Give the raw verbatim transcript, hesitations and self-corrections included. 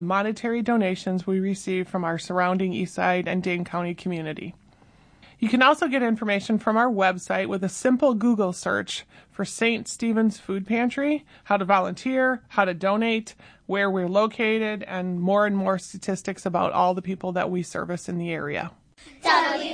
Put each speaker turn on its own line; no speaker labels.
monetary donations we receive from our surrounding Eastside and Dane County community. You can also get information from our website with a simple Google search for Saint Stephen's Food Pantry, how to volunteer, how to donate, where we're located, and more and more statistics about all the people that we service in the area.
W